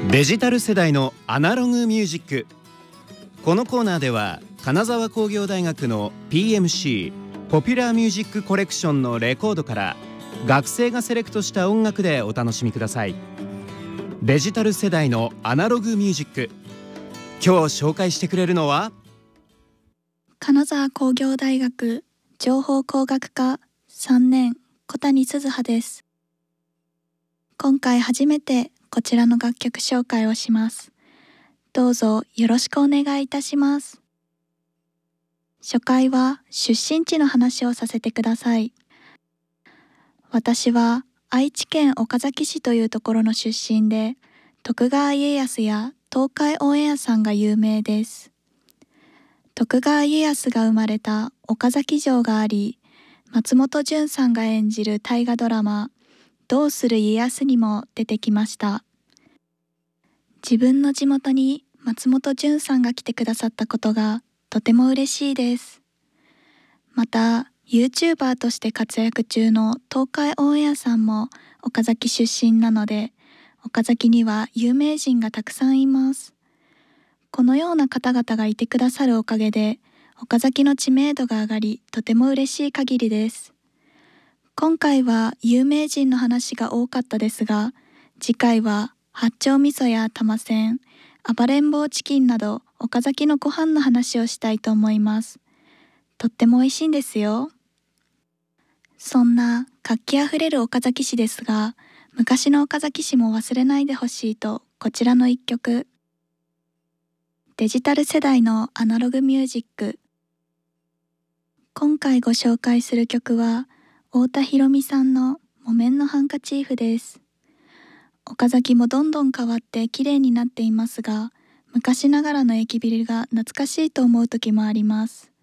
デジタル世代のアナログミュージック。このコーナーでは金沢工業大学の PMC ポピュラーミュージックコレクションのレコードから学生がセレクトした音楽でお楽しみください。デジタル世代のアナログミュージック、今日紹介してくれるのは金沢工業大学情報工学科3年小谷鈴葉です。今回初めてこちらの楽曲紹介をします。どうぞよろしくお願いいたします。初回は出身地の話をさせてください。私は愛知県岡崎市というところの出身で、徳川家康や東海オンエアさんが有名です。徳川家康が生まれた岡崎城があり、松本潤さんが演じる大河ドラマ「どうする家康」にも出てきました。自分の地元に松本潤さんが来てくださったことがとても嬉しいです。また YouTuber として活躍中の東海オンエアさんも岡崎出身なので、岡崎には有名人がたくさんいます。このような方々がいてくださるおかげで岡崎の知名度が上がり、とても嬉しい限りです。今回は有名人の話が多かったですが、次回は八丁味噌や玉せん、暴れん坊チキンなど岡崎のご飯の話をしたいと思います。とっても美味しいんですよ。そんな活気あふれる岡崎市ですが、昔の岡崎市も忘れないでほしいと、こちらの一曲。デジタル世代のアナログミュージック。今回ご紹介する曲は太田裕美さんの木綿のハンカチーフです。岡崎もどんどん変わって綺麗になっていますが、昔ながらの駅ビルが懐かしいと思う時もあります。